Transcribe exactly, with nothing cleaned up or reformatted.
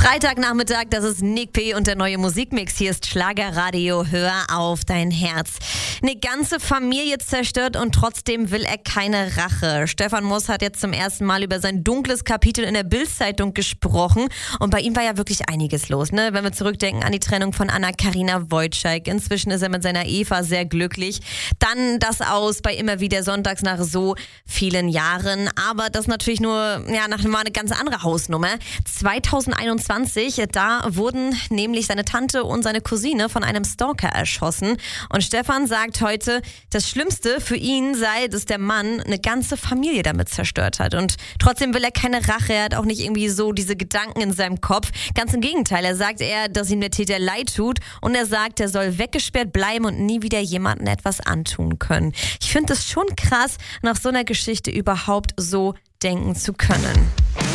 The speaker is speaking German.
Freitagnachmittag, das ist Nick P. und der neue Musikmix. Hier ist Schlagerradio, hör auf dein Herz. Eine ganze Familie zerstört und trotzdem will er keine Rache. Stefan Moss hat jetzt zum ersten Mal über sein dunkles Kapitel in der Bild-Zeitung gesprochen. Und bei ihm war ja wirklich einiges los, ne? Wenn wir zurückdenken an die Trennung von Anna-Karina Wojcik. Inzwischen ist er mit seiner Eva sehr glücklich. Dann das Aus bei Immer wieder sonntags nach so vielen Jahren. Aber das natürlich nur, ja, nach mal eine ganz andere Hausnummer. zweitausendeinundzwanzig, da wurden nämlich seine Tante und seine Cousine von einem Stalker erschossen. Und Stefan sagt heute, das Schlimmste für ihn sei, dass der Mann eine ganze Familie damit zerstört hat. Und trotzdem will er keine Rache, er hat auch nicht irgendwie so diese Gedanken in seinem Kopf. Ganz im Gegenteil, er sagt eher, dass ihm der Täter leid tut und er sagt, er soll weggesperrt bleiben und nie wieder jemandem etwas antun können. Ich finde es schon krass, nach so einer Geschichte überhaupt so denken zu können.